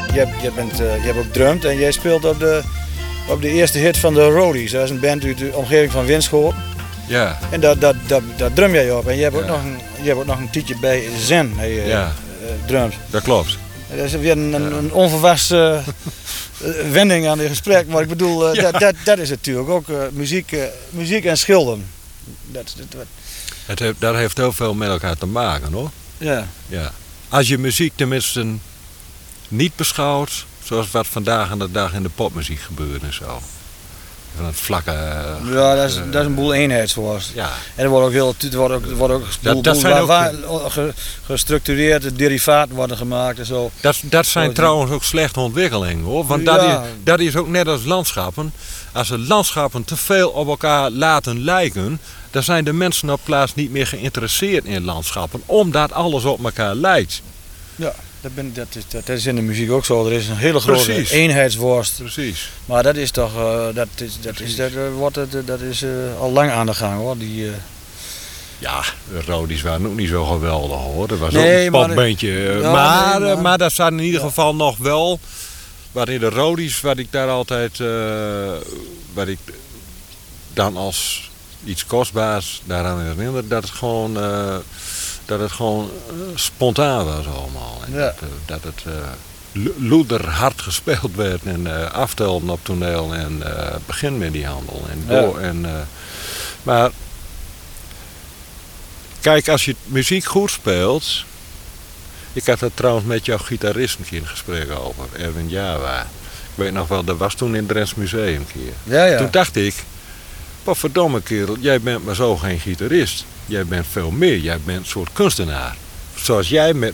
je hebt ook drumd en jij speelt op de eerste hit van de Roadies. Dat is een band uit de omgeving van Winschoten. Ja. En daar drum jij op. En je hebt ook nog een tijdje bij Zen drums. Dat klopt. Dat is weer een onverwachte wending aan dit gesprek. Maar ik bedoel, dat is natuurlijk ook muziek en schilderen. Dat heeft heel veel met elkaar te maken, hoor. Ja. Ja. Als je muziek tenminste niet beschouwt, zoals wat vandaag aan de dag in de popmuziek gebeurt en zo. Van het vlakke... Ja, dat is een boel eenheidsworst. Ja. En er wordt ook gestructureerde derivaten worden gemaakt en zo. Dat zijn trouwens ook slechte ontwikkelingen, hoor. Want dat is ook net als landschappen. Als de landschappen te veel op elkaar laten lijken, dan zijn de mensen op plaats niet meer geïnteresseerd in landschappen, omdat alles op elkaar lijkt. Ja, dat is in de muziek ook zo. Er is een hele grote eenheidsworst. Precies. Maar dat is toch, dat is al lang aan de gang, hoor. Ja, de Roadies waren ook niet zo geweldig, hoor. Dat was ook een popbeentje. Maar dat staat in ieder geval nog wel. Wat in de Roadies, wat ik daar altijd, wat ik dan als iets kostbaars daaraan herinner, dat het gewoon spontaan was allemaal. En dat het loederhard gespeeld werd en aftelden op toneel en begin met die handel. En door, maar kijk, als je muziek goed speelt. Ik had het trouwens met jouw gitarist een keer in gesprek over, Erwin Jawa. Ik weet nog wel, dat was toen in het Drents Museum een keer. Ja. Toen dacht ik, wat verdomme kerel, jij bent maar zo geen gitarist. Jij bent veel meer, jij bent een soort kunstenaar. Zoals jij met